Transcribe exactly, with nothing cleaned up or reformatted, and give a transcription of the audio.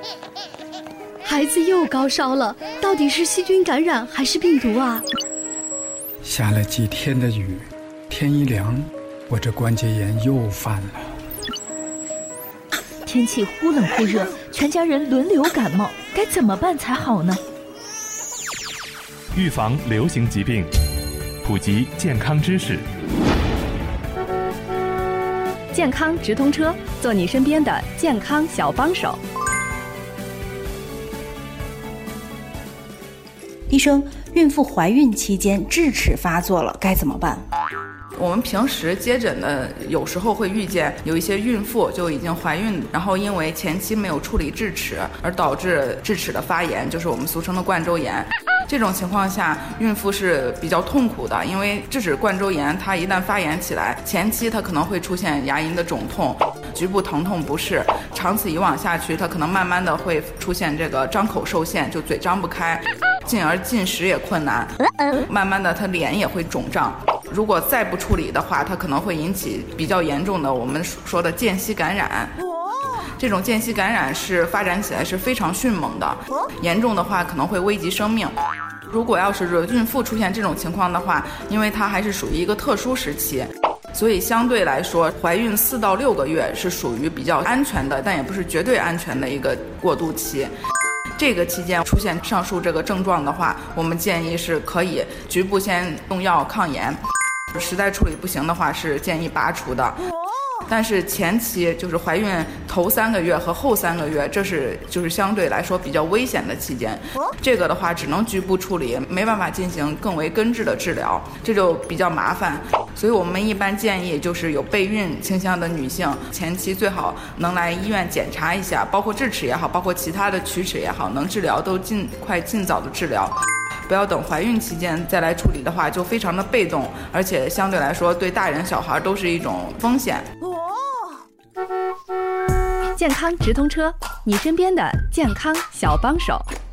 孩子又高烧了，到底是细菌感染还是病毒啊？ 下了几天的雨，天一凉，我这关节炎又犯了。 天气忽冷忽热，全家人轮流感冒，该怎么办才好呢？ 预防流行疾病，普及健康知识。 健康直通车，做你身边的健康小帮手。 医生，孕妇怀孕期间智齿发作了，该怎么办？ 我们平时接诊的有时候会遇见有一些孕妇就已经怀孕，然后因为前期没有处理智齿而导致智齿的发炎，就是我们俗称的冠周炎。这种情况下，孕妇是比较痛苦的，因为智齿冠周炎它一旦发炎起来，前期它可能会出现牙龈的肿痛、局部疼痛不适，长此以往下去，它可能慢慢的会出现这个张口受限，就嘴张不开，进而进食也困难，慢慢的它脸也会肿胀。如果再不处理的话，它可能会引起比较严重的我们说的间隙感染。这种间隙感染是发展起来是非常迅猛的，严重的话可能会危及生命。如果要是孕妇出现这种情况的话，因为它还是属于一个特殊时期，所以相对来说怀孕四到六个月是属于比较安全的，但也不是绝对安全的一个过渡期。这个期间出现上述这个症状的话，我们建议是可以局部先用药抗炎，实在处理不行的话是建议拔除的。但是前期就是怀孕头三个月和后三个月，这是就是相对来说比较危险的期间，这个的话只能局部处理，没办法进行更为根治的治疗，这就比较麻烦。所以我们一般建议就是有备孕倾向的女性，前期最好能来医院检查一下，包括智齿也好，包括其他的龋齿也好，能治疗都尽快尽早的治疗，不要等怀孕期间再来处理的话就非常的被动，而且相对来说对大人小孩都是一种风险。 健康直通车，你身边的健康小帮手。